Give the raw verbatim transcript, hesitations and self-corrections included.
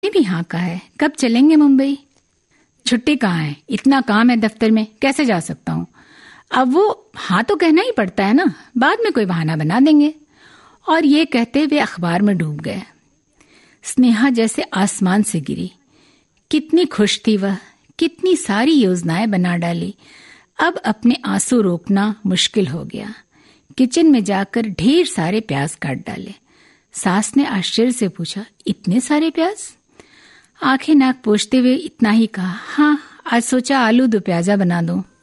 ने भी हाँ कहा है। कब चलेंगे मुंबई? छुट्टी कहाँ है, इतना काम है दफ्तर में, कैसे जा सकता हूँ। अब वो हाँ तो कहना ही पड़ता है ना, बाद में कोई बहाना बना देंगे। और ये कहते वे अखबार में डूब गए। स्नेहा जैसे आसमान से गिरी। कितनी खुश थी वह, कितनी सारी योजनाएं बना डाली। अब अपने आंसू रोकना मुश्किल हो गया। किचन में जाकर ढेर सारे प्याज काट डाले। सास ने आश्चर्य से पूछा, इतने सारे प्याज? आंखें नाक पोंछते हुए इतना ही कहा, हाँ आज सोचा आलू दो प्याजा बना दूं।